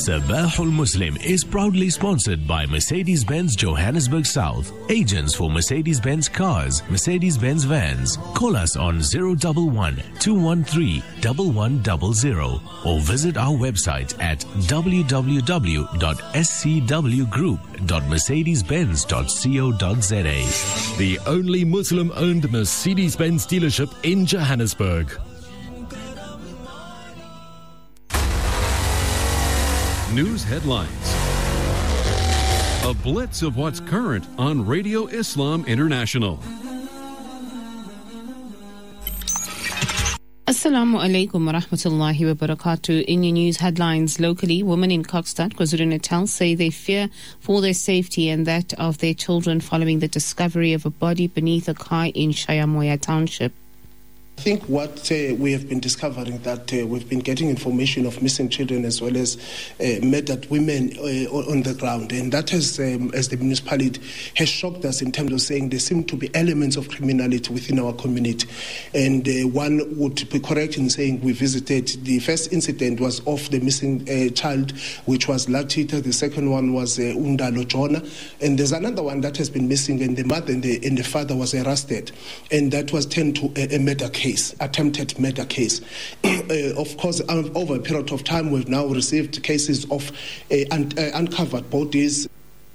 Sabahul Muslim is proudly sponsored by Mercedes-Benz Johannesburg South, agents for Mercedes-Benz cars, Mercedes-Benz vans. Call us on 011-213-1100 or visit our website at www.scwgroup.mercedes-benz.co.za. The only Muslim-owned Mercedes-Benz dealership in Johannesburg. News headlines. A blitz of what's current on Radio Islam International. Assalamu alaikum wa rahmatullahi wa barakatuh. In your news headlines, locally, women in Kokstad, KwaZulu-Natal say they fear for their safety and that of their children following the discovery of a body beneath a car in Shayamoya Township. I think what we have been discovering that we've been getting information of missing children as well as murdered women on the ground, and that has, as the municipality, has shocked us in terms of saying there seem to be elements of criminality within our community. And one would be correct in saying we visited. The first incident was of the missing child, which was Latita. The second one was Undalo Jona, and there's another one that has been missing, and the mother and the father was arrested, and that was turned to a murder case. Attempted murder case. Of course, over a period of time, we've now received cases of uncovered bodies.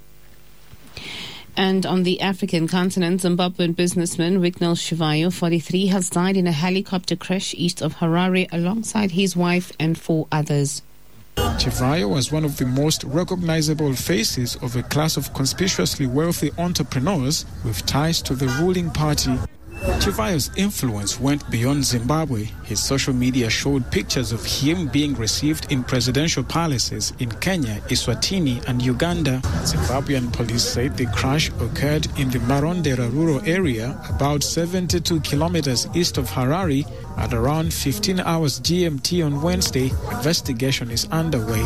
And on the African continent, Zimbabwean businessman Wicknell Shivayo, 43, has died in a helicopter crash east of Harare alongside his wife and 4 others. Chivayo was one of the most recognizable faces of a class of conspicuously wealthy entrepreneurs with ties to the ruling party. Chivayo's influence went beyond Zimbabwe. His social media showed pictures of him being received in presidential palaces in Kenya, Eswatini, and Uganda. Zimbabwean police said the crash occurred in the Marondera rural area, about 72 kilometers east of Harare, at around 15 hours GMT on Wednesday. Investigation is underway.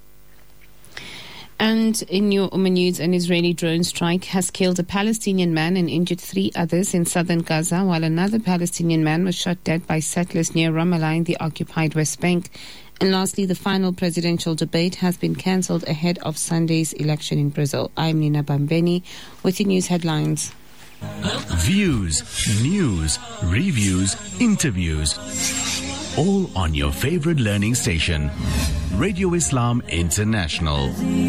And in your news, an Israeli drone strike has killed a Palestinian man and injured 3 others in southern Gaza, while another Palestinian man was shot dead by settlers near Ramallah in the occupied West Bank. And lastly, the final presidential debate has been cancelled ahead of Sunday's election in Brazil. I'm Nina Bambeni with your news headlines. Views, news, reviews, interviews. All on your favorite learning station, Radio Islam International.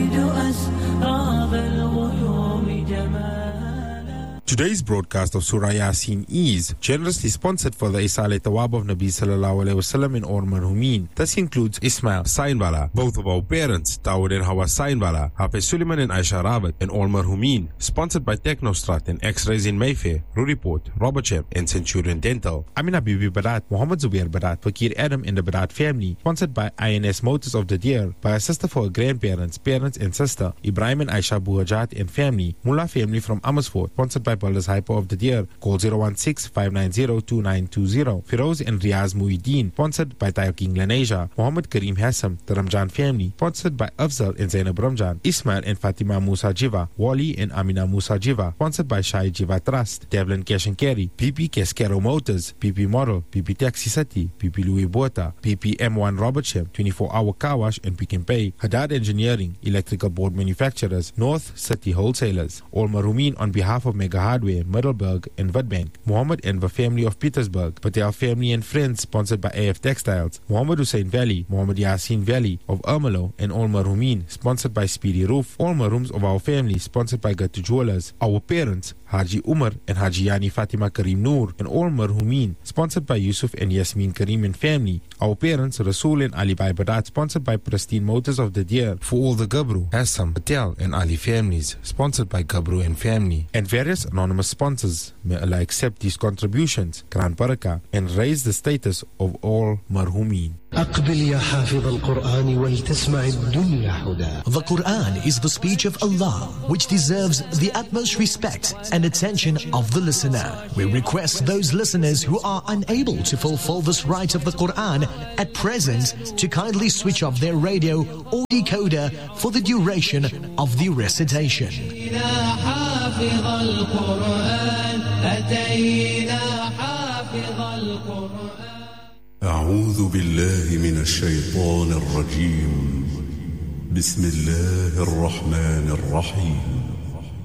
Today's broadcast of Surah Yasin is generously sponsored for the Isale Tawab of Nabi Sallallahu Alaihi Wasallam in Or Marhumin. This includes Ismail Sainbala, both of our parents, Dawood and Hawa Sainbala, Hafiz Suleiman and Aisha Rabat, and Or Marhumin. Sponsored by Technostrat and X-Rays in Mayfair, Ruriport, Robertshire, and Centurion Dental. Amina Bibi Barat, Muhammad Zubair Barat, Fakir Adam and the Barat family. Sponsored by INS Motors of the Deer, by a sister for her grandparents, parents and sister, Ibrahim and Aisha Buhajat and family. Mullah family from Amersfoort. Sponsored by Baldur's Hyper of the Deer. Call 016-590-2920. Firoz and Riaz Muhyiddin. Sponsored by Tayo King Lanesia. Muhammad Kareem Hassam, the Ramjan family. Sponsored by Afzal and Zainab Ramjan. Ismail and Fatima Musa Jiva. Wali and Amina Musa Jiva. Sponsored by Shai Jiva Trust. Devlin Cash and Carry. PP Cascaro Motors. PP Model. PP Taxi City. PP Louis Bota. PP M1 Robertshire. 24-hour car wash and Pick and Pay. Haddad Engineering. Electrical board manufacturers. North City Wholesalers. All Marumin on behalf of Mega Hardware, Middelburg and Witbank. Muhammad Enver family of Petersburg. Patel family and friends, sponsored by AF Textiles. Muhammad Hussein Valley, Muhammad Yasin Valley of Ermelo and All Marumin, sponsored by Speedy Roof. All Marums of our family, sponsored by Gatu Jewelers. Our parents, Haji Umar and Haji Yani Fatima Karim Noor and All Marhumin, sponsored by Yusuf and Yasmin Karim and family. Our parents, Rasul and Ali Bai Badat, sponsored by Pristine Motors of the Deer. For all the Gabru, Hassam, Patel and Ali families, sponsored by Gabru and family. And various anonymous sponsors. May Allah accept these contributions, Gran Baraka, and raise the status of all Marhumin. The Quran is the speech of Allah, which deserves the utmost respect and attention of the listener. We request those listeners who are unable to fulfill this right of the Quran at present to kindly switch off their radio or decoder for the duration of the recitation. أعوذ بالله من الشيطان الرجيم بسم الله الرحمن الرحيم